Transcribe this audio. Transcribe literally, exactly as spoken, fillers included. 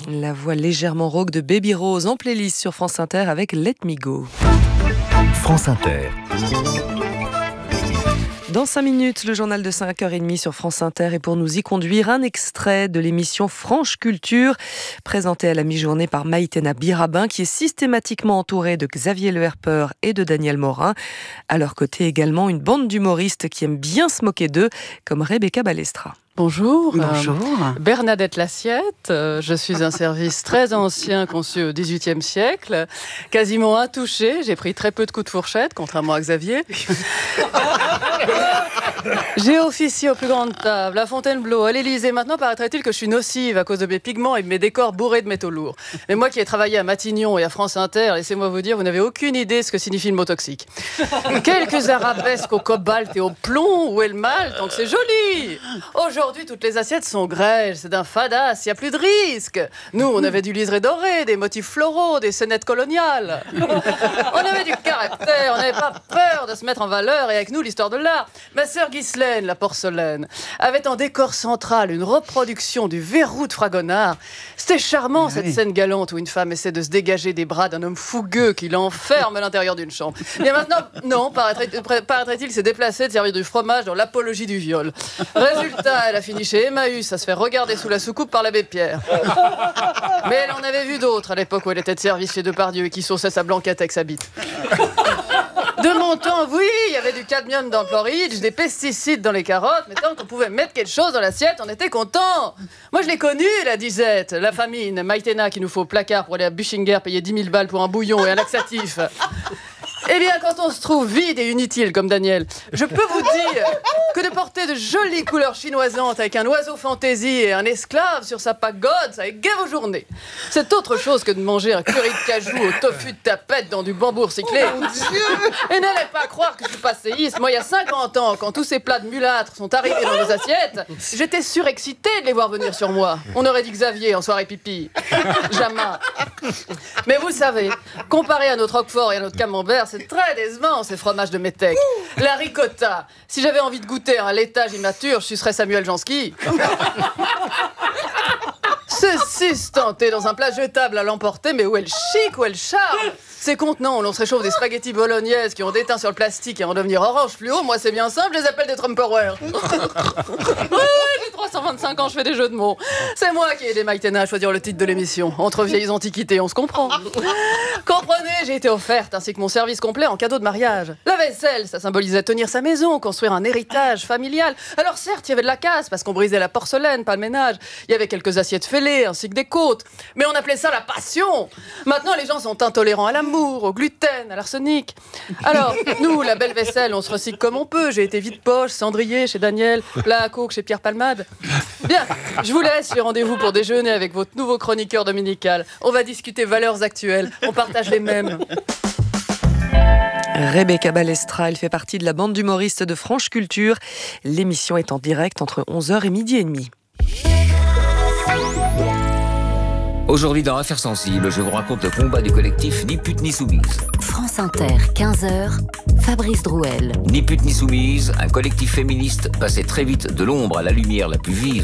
La voix légèrement rauque de Baby Rose en playlist sur France Inter avec Let Me Go. France Inter. Dans cinq minutes, le journal de cinq heures trente sur France Inter. Et pour nous y conduire, un extrait de l'émission Franche Culture, présentée à la mi-journée par Maïtena Birabin, qui est systématiquement entourée de Xavier Le Herper et de Daniel Morin. À leur côté également, une bande d'humoristes qui aiment bien se moquer d'eux, comme Rebecca Balestra. Bonjour, Bonjour. Euh, Bernadette Lassiette, euh, je suis un service très ancien conçu au dix-huitième siècle, quasiment intouché, j'ai pris très peu de coups de fourchette, contrairement à Xavier. J'ai officié aux plus grandes tables, à Fontainebleau, à l'Élysée. Maintenant, paraîtrait-il que je suis nocive à cause de mes pigments et de mes décors bourrés de métaux lourds. Mais moi qui ai travaillé à Matignon et à France Inter, laissez-moi vous dire, vous n'avez aucune idée ce que signifie le mot toxique. Quelques arabesques au cobalt et au plomb, où est le mal, tant que c'est joli. Aujourd'hui, toutes les assiettes sont grêles, c'est d'un fadasse, il n'y a plus de risque. Nous, on avait du liseré doré, des motifs floraux, des scénettes coloniales. On avait du caractère, on n'avait pas peur de se mettre en valeur, et avec nous, l'histoire de l'art. Ma sœur Ghislaine, la porcelaine, avait en décor central une reproduction du verrou de Fragonard. C'était charmant, ah, cette oui. scène galante où une femme essaie de se dégager des bras d'un homme fougueux qui l'enferme à l'intérieur d'une chambre. Et maintenant, non, paraîtrait- paraîtrait-il s'est déplacé de servir du fromage dans l'apologie du viol. Résultat, elle a fini chez Emmaüs à se faire regarder sous la soucoupe par l'abbé Pierre. Mais elle en avait vu d'autres à l'époque où elle était de service chez Depardieu et qui sauçait sa blanquette avec sa bite. De mon temps, oui, il y avait du cadmium dans le porridge, des pesticides dans les carottes, mais tant qu'on pouvait mettre quelque chose dans l'assiette, on était content. Moi, je l'ai connue, la disette, la famine, Maïtena qui nous faut au placard pour aller à Buchinger payer dix mille balles pour un bouillon et un laxatif. Eh bien, quand on se trouve vide et inutile comme Daniel, je peux vous dire que de porter de jolies couleurs chinoisantes avec un oiseau fantaisie et un esclave sur sa pagode, ça égaye vos journées. C'est autre chose que de manger un curry de cajou au tofu de tapette dans du bambou recyclé. Oh, et n'allez pas croire que je suis passéiste. Moi, il y a cinquante ans, quand tous ces plats de mulâtres sont arrivés dans nos assiettes, j'étais surexcitée de les voir venir sur moi. On aurait dit Xavier en soirée pipi. Jamais. Mais vous savez, comparé à notre Roquefort et à notre Camembert, c'est très décevant, ces fromages de métèque. La ricotta. Si j'avais envie de goûter un laitage immature, je sucerais Samuel Jansky. C'est sustenté dans un plat jetable à l'emporter, mais où est le chic, où est le charme? Ces contenants où l'on se réchauffe des spaghettis bolognaises qui ont déteint sur le plastique et en devenir orange fluo, moi c'est bien simple, je les appelle des Trumperware. Ouais, j'ai trois cent vingt-cinq ans, je fais des jeux de mots. C'est moi qui ai aidé Maïtena à choisir le titre de l'émission. Entre vieilles antiquités, on se comprend. Comprenez, j'ai été offerte, ainsi que mon service complet en cadeau de mariage. La vaisselle, ça symbolisait tenir sa maison, construire un héritage familial. Alors certes, il y avait de la casse, parce qu'on brisait la porcelaine, pas le ménage. Il y avait quelques assiettes fêlées, ainsi que des côtes. Mais on appelait ça la passion. Maintenant, les gens sont intolérants à l'amour, au gluten, à l'arsenic. Alors, nous, la belle vaisselle, on se recycle comme on peut. J'ai été vide-poche, cendrier chez Daniel, plat à coke chez Pierre Palmade. Bien, je vous laisse, j'ai rendez-vous pour déjeuner avec votre nouveau chroniqueur dominical. On va discuter valeurs actuelles, on partage les mêmes. Rebecca Balestra, elle fait partie de la bande d'humoristes de Franche Culture. L'émission est en direct entre onze heures et midi et demi. Aujourd'hui dans Affaires sensibles, je vous raconte le combat du collectif Ni pute ni soumise. France Inter, quinze heures, Fabrice Drouel. Ni pute ni soumise, un collectif féministe passé très vite de l'ombre à la lumière la plus vive